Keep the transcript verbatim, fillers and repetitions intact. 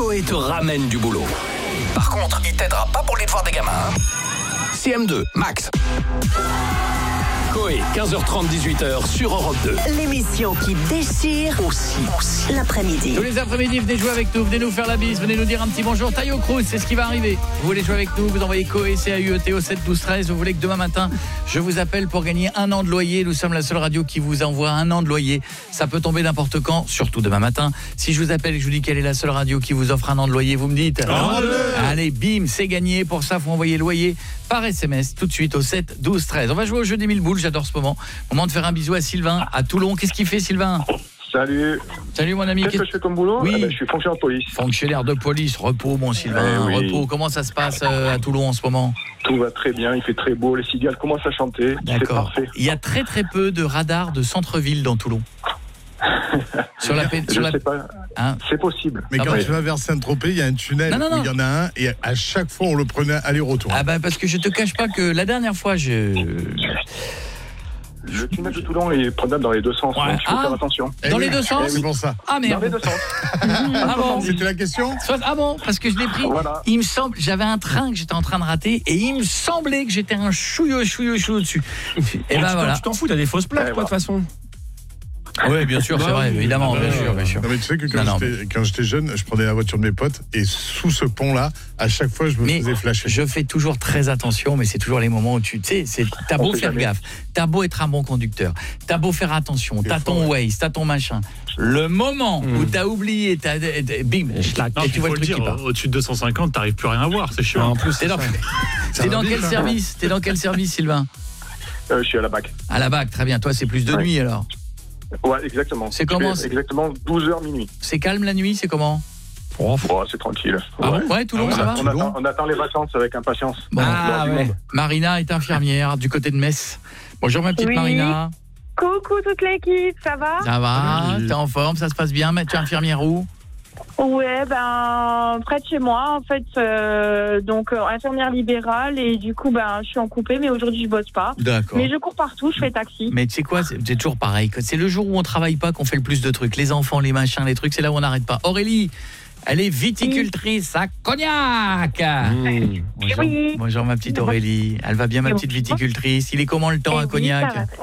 Coé te ramène du boulot. Par contre, il t'aidera pas pour les devoirs des gamins. Hein. C M deux, Max. Coé, quinze heures trente, dix-huit heures sur Europe deux. L'émission qui déchire aussi, aussi l'après-midi. Tous les après-midi, venez jouer avec nous, venez nous faire la bise, venez nous dire un petit bonjour. Taillot Cruz, c'est ce qui va arriver. Vous voulez jouer avec nous, vous envoyez Coé, C A U E T au sept douze treize. Vous voulez que demain matin, je vous appelle pour gagner un an de loyer. Nous sommes la seule radio qui vous envoie un an de loyer. Ça peut tomber n'importe quand, surtout demain matin. Si je vous appelle et que je vous dis quelle est la seule radio qui vous offre un an de loyer, vous me dites oh, allez, bim, c'est gagné. Pour ça, il faut envoyer loyer par S M S tout de suite au sept douze treize. On va jouer au jeu des mille boules, j'adore ce moment. Moment de faire un bisou à Sylvain, à Toulon. Qu'est-ce qu'il fait, Sylvain ? Salut. Salut, mon ami. Qu'est-ce que je fais comme boulot ? Oui. Eh ben, je suis fonctionnaire de police. Fonctionnaire de police, repos, mon Sylvain, eh oui. repos. Comment ça se passe euh, à Toulon en ce moment ? Tout va très bien, il fait très beau, les cigales commencent à chanter. D'accord. C'est parfait. Il y a très très peu de radars de centre-ville dans Toulon. Sur la, je sur la... sais pas. Hein c'est possible. Mais ah quand bah, tu vas vers Saint-Tropez, il y a un tunnel non, non, non. où il y en a un et à chaque fois on le prenait aller-retour. Ah bah parce que je te cache pas que la dernière fois je Le tunnel de Toulon est prenable dans les deux sens, ouais. donc il faut ah, faire attention. Dans eh les oui, deux sens C'est pour ça. Ah merde. Dans les deux sens. Ah bon. C'était la question ? Ah bon, parce que je l'ai pris. Voilà. Il me semble, j'avais un train que j'étais en train de rater et il me semblait que j'étais un chouillot chouillot chouillot dessus. Et ben voilà. Tu t'en fous, t'as des fausses plaques, Eh, quoi, de toute façon. Oui, bien sûr, c'est vrai, évidemment, bien sûr, bien sûr. Non mais tu sais que quand Non, non, j'étais quand j'étais jeune, je prenais la voiture de mes potes et sous ce pont-là, à chaque fois, je me Mais faisais flasher. je fais toujours très attention, mais c'est toujours les moments où tu tu sais, c'est t'as On beau sait faire jamais. gaffe, t'as beau être un bon conducteur, t'as beau faire attention, C'est t'as fort, ton ouais. Waze, t'as ton machin. Le moment Mm. où t'as oublié, t'as bim, Non, et puis tu vois faut le le truc qui dire, part. au-dessus de deux cent cinquante, t'arrives plus rien à voir, c'est chiant. En plus, t'es dans, t'es dans va quel vite, hein. service T'es dans quel service, Sylvain? Euh, je suis à la B A C. À la B A C, très bien. Toi, c'est plus de Ouais. nuit alors. Ouais, exactement. C'est Je comment, fais c'est- Exactement douze heures minuit. C'est calme la nuit, c'est comment? Oh, c'est tranquille. Ah Ouais. bon ouais, Toulon, Ah ça ouais, va. On attend, on attend les vacances avec impatience. Bon. Ah, Ah, du ouais. monde. Marina est infirmière du côté de Metz. Bonjour ma petite Oui. Marina. Coucou toute l'équipe, ça va? Ça va? Salut. T'es en forme? Ça se passe bien? Mais tu es infirmière où? Ouais, ben près de chez moi en fait, euh, donc euh, infirmière libérale et du coup ben je suis en coupé, mais aujourd'hui je bosse pas. D'accord. Mais je cours partout, je fais taxi. Mais tu sais quoi, c'est c'est toujours pareil. C'est le jour où on travaille pas qu'on fait le plus de trucs. Les enfants, les machins, les trucs, c'est là où on n'arrête pas. Aurélie, elle est viticultrice à Cognac. Mmh. Bonjour, Oui. bonjour ma petite Aurélie. Elle va bien ma petite viticultrice. Il est comment le temps Eh à oui, Cognac? ça va très